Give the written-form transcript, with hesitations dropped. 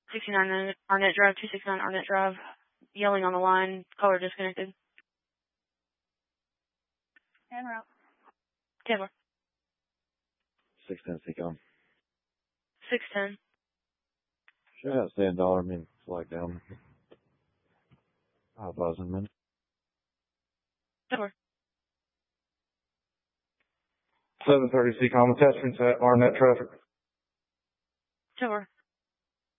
69 Arnett Drive, 269 Arnett Drive. Yelling on the line, caller disconnected. En route. Taylor. 610 Seacom. 610. Should have stay $1, flag down. I'll pause in a minute. Taylor. 730 Seacom attachments at Arnett traffic. Taylor.